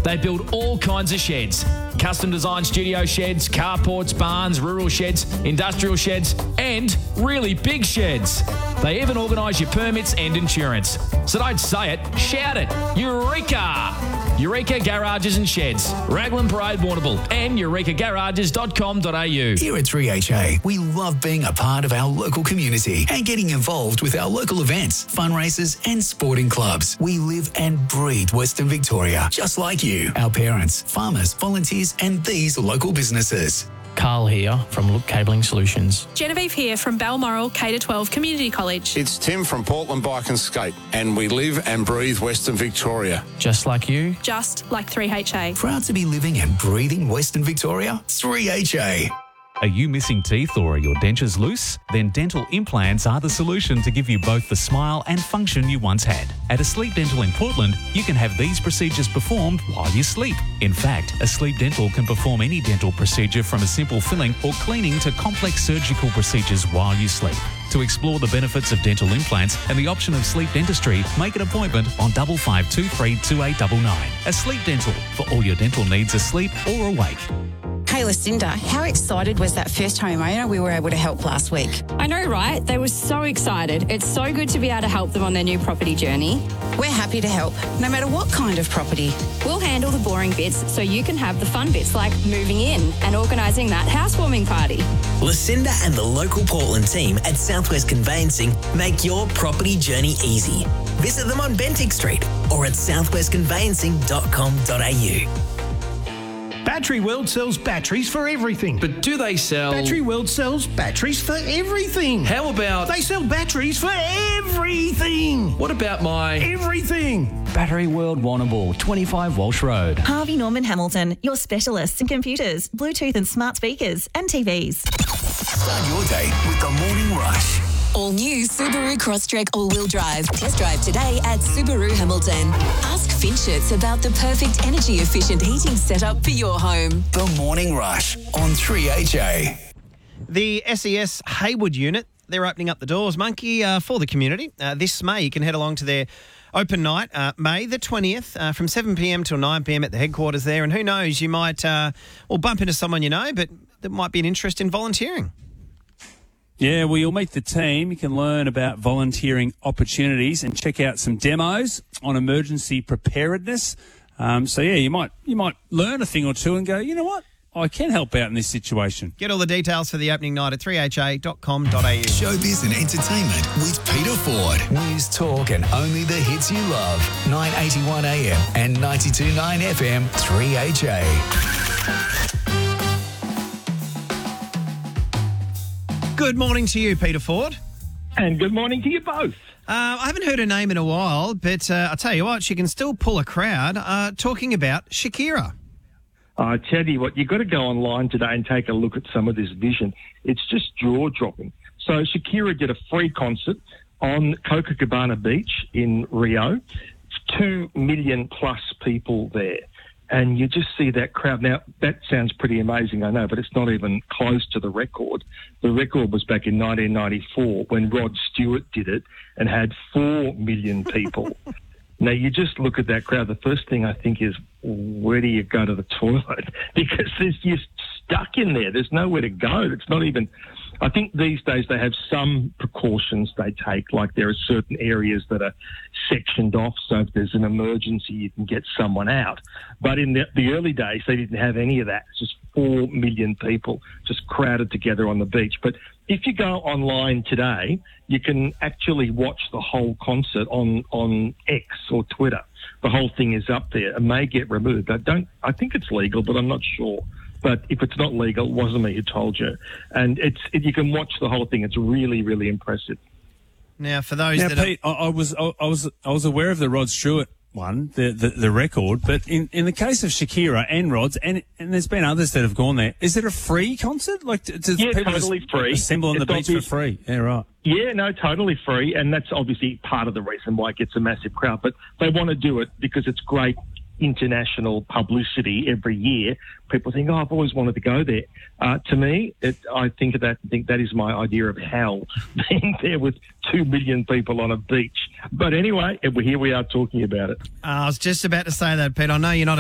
They build all kinds of sheds. Custom designed studio sheds, carports, barns, rural sheds, industrial sheds, and really big sheds. They even organise your permits and insurance. So don't say it, shout it. Eureka! Eureka Garages and Sheds, Raglan Parade, Warrnambool, and eurekagarages.com.au. Here at 3HA, we love being a part of our local community and getting involved with our local events, fundraisers and sporting clubs. We live and breathe Western Victoria, just like you, our parents, farmers, volunteers and these local businesses. Carl here from Look Cabling Solutions. Genevieve here from Balmoral K-12 Community College. It's Tim from Portland Bike and Skate, and we live and breathe Western Victoria. Just like you. Just like 3HA. Proud to be living and breathing Western Victoria? 3HA. Are you missing teeth or are your dentures loose? Then dental implants are the solution to give you both the smile and function you once had. At Asleep Dental in Portland, you can have these procedures performed while you sleep. In fact, Asleep Dental can perform any dental procedure from a simple filling or cleaning to complex surgical procedures while you sleep. To explore the benefits of dental implants and the option of sleep dentistry, make an appointment on 5523 2899. Asleep Dental, for all your dental needs asleep or awake. Hey Lucinda, how excited was that first homeowner we were able to help last week? I know, right? They were so excited. It's so good to be able to help them on their new property journey. We're happy to help, no matter what kind of property. We'll handle the boring bits so you can have the fun bits like moving in and organising that housewarming party. Lucinda and the local Portland team at Southwest Conveyancing make your property journey easy. Visit them on Bentinck Street or at southwestconveyancing.com.au. Battery World sells batteries for everything. But do they sell... Battery World sells batteries for everything. How about... They sell batteries for everything. What about my... Everything. Battery World Warrnambool, 25 Walsh Road. Harvey Norman Hamilton, your specialists in computers, Bluetooth and smart speakers and TVs. Start your day with the Morning Rush. All new Subaru Crosstrek all-wheel drive. Test drive today at Subaru Hamilton. Ask Finchets about the perfect energy-efficient heating setup for your home. The Morning Rush on 3HA. The SES Haywood unit, they're opening up the doors, Monkey, for the community. This May, you can head along to their open night, May the 20th, from 7pm till 9pm at the headquarters there. And who knows, you might bump into someone you know, but there might be an interest in volunteering. Yeah, well, you'll meet the team. You can learn about volunteering opportunities and check out some demos on emergency preparedness. You might learn a thing or two and go, you know what? I can help out in this situation. Get all the details for the opening night at 3ha.com.au. Showbiz and entertainment with Peter Ford. News, talk and only the hits you love. 981 AM and 92.9 FM, 3HA. Good morning to you, Peter Ford. And good morning to you both. I haven't heard her name in a while, but I'll tell you what, she can still pull a crowd talking about Shakira. I tell you what, you've got to go online today and take a look at some of this vision. It's just jaw-dropping. So Shakira did a free concert on Copacabana Beach in Rio. It's 2 million plus people there. And you just see that crowd. Now, that sounds pretty amazing, I know, but it's not even close to the record. The record was back in 1994 when Rod Stewart did it and had 4 million people. Now, you just look at that crowd. The first thing I think is, where do you go to the toilet? Because you're stuck in there. There's nowhere to go. It's not even... I think these days they have some precautions they take, like there are certain areas that are sectioned off, so if there's an emergency, you can get someone out. But in the early days, they didn't have any of that. It's just 4 million people just crowded together on the beach. But if you go online today, you can actually watch the whole concert on X or Twitter. The whole thing is up there. It may get removed. I think it's legal, but I'm not sure. But if it's not legal, it wasn't me who told you. And you can watch the whole thing. It's really, really impressive. Now, for those Pete, I was aware of the Rod Stewart one, the record, but in the case of Shakira and Rod's, and there's been others that have gone there, is it a free concert? Like, do people totally free. Assemble on the beach for free? Yeah, right. Yeah, no, totally free, and that's obviously part of the reason why it gets a massive crowd. But they want to do it because it's great international publicity every year. People think, I've always wanted to go there. To me, I think that is my idea of hell, being there with 2 million people on a beach. But anyway, here we are talking about it. I was just about to say that, Pete. I know you're not